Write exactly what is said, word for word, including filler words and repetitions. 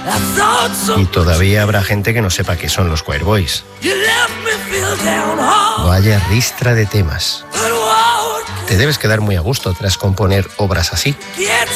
Y todavía habrá gente que no sepa qué son los Choir Boys. Vaya ristra de temas. Te debes quedar muy a gusto tras componer obras así.